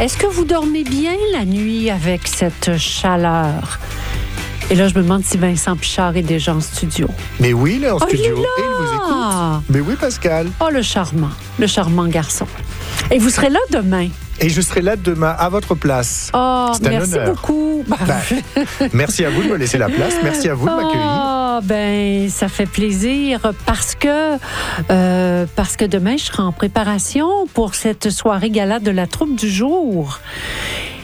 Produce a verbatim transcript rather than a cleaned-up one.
Est-ce que vous dormez bien la nuit avec cette chaleur? Et là, je me demande si Vincent Pichard est déjà en studio. Mais oui, il est en Oh, studio. il est là! Et il vous écoute. Mais oui, Pascal. Oh, le charmant, le charmant garçon. Et vous serez là demain. Et je serai là demain à votre place. Oh, C'est un merci honneur. beaucoup. Ben, merci à vous de me laisser la place. Merci à vous de m'accueillir. Ah, ben, ça fait plaisir parce que, euh, parce que demain, je serai en préparation pour cette soirée gala de la troupe du jour.